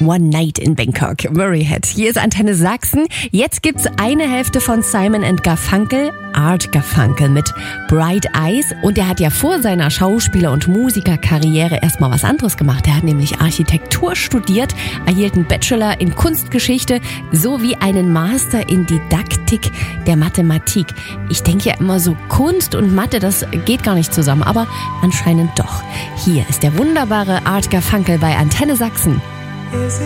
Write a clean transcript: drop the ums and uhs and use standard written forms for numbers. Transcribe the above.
One Night in Bangkok, Murrayhead. Hier ist Antenne Sachsen. Jetzt gibt's eine Hälfte von Simon & Garfunkel, Art Garfunkel mit Bright Eyes. Und er hat ja vor seiner Schauspieler- und Musikerkarriere erstmal was anderes gemacht. Er hat nämlich Architektur studiert, erhielt einen Bachelor in Kunstgeschichte sowie einen Master in Didaktik der Mathematik. Ich denke ja immer so, Kunst und Mathe, das geht gar nicht zusammen, aber anscheinend doch. Hier ist der wunderbare Art Garfunkel bei Antenne Sachsen.